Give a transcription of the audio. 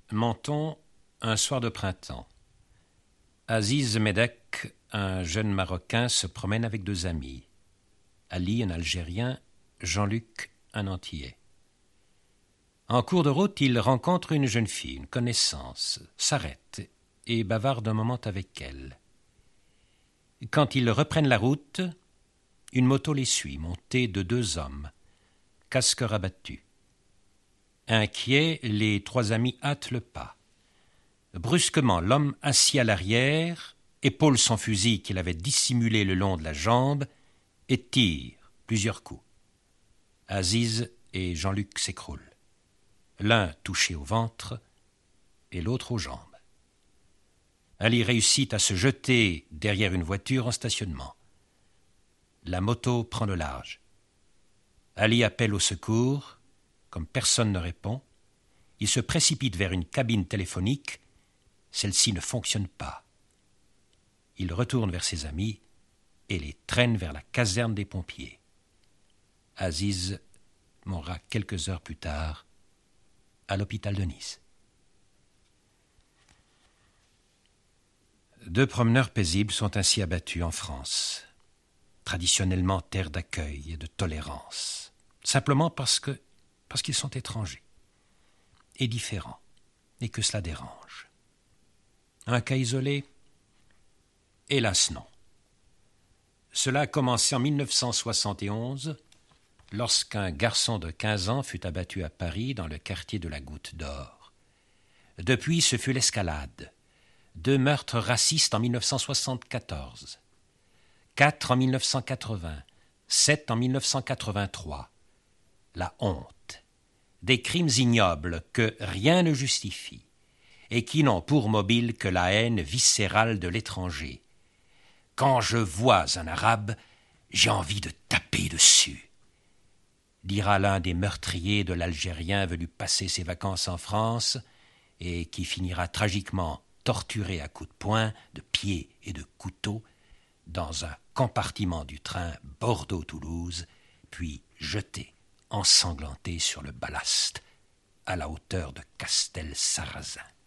Menton, un soir de printemps. Aziz Medek, un jeune Marocain, se promène avec deux amis. Ali, un Algérien, Jean-Luc, un Antillais. En cours de route, il rencontre une jeune fille, une connaissance, s'arrête et bavarde un moment avec elle. Quand ils reprennent la route, une moto les suit, montée de deux hommes, casque rabattu. Inquiets, les trois amis hâtent le pas. Brusquement, l'homme assis à l'arrière épaule son fusil qu'il avait dissimulé le long de la jambe et tire plusieurs coups. Aziz et Jean-Luc s'écroulent. L'un touché au ventre et l'autre aux jambes. Ali réussit à se jeter derrière une voiture en stationnement. La moto prend le large. Ali appelle au secours. Comme personne ne répond, il se précipite vers une cabine téléphonique. Celle-ci ne fonctionne pas. Il retourne vers ses amis et les traîne vers la caserne des pompiers. Aziz mourra quelques heures plus tard à l'hôpital de Nice. Deux promeneurs paisibles sont ainsi abattus en France, traditionnellement terre d'accueil et de tolérance, simplement parce qu'ils sont étrangers et différents, et que cela dérange. Un cas isolé? Hélas non. Cela a commencé en 1971, lorsqu'un garçon de 15 ans fut abattu à Paris dans le quartier de la Goutte d'Or. Depuis, ce fut l'escalade. 2 meurtres racistes en 1974, 4 en 1980, 7 en 1983. La honte. Des crimes ignobles que rien ne justifie et qui n'ont pour mobile que la haine viscérale de l'étranger. Quand je vois un arabe, j'ai envie de taper dessus, dira l'un des meurtriers de l'Algérien venu passer ses vacances en France et qui finira tragiquement torturé à coups de poing, de pied et de couteau dans un compartiment du train Bordeaux-Toulouse, puis jeté, ensanglanté sur le ballast, à la hauteur de Castel-Sarrazin.